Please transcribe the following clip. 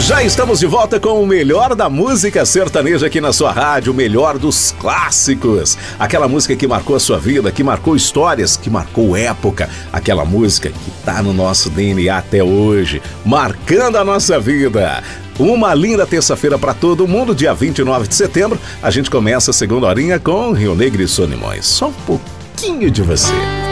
Já estamos de volta com o melhor da música sertaneja aqui na sua rádio, o melhor dos clássicos. Aquela música que marcou a sua vida, que marcou histórias, que marcou época. Aquela música que tá no nosso DNA até hoje, marcando a nossa vida. Uma linda terça-feira para todo mundo, dia 29 de setembro. A gente começa a segunda horinha com Rio Negro e Solimões. Só um pouquinho de você.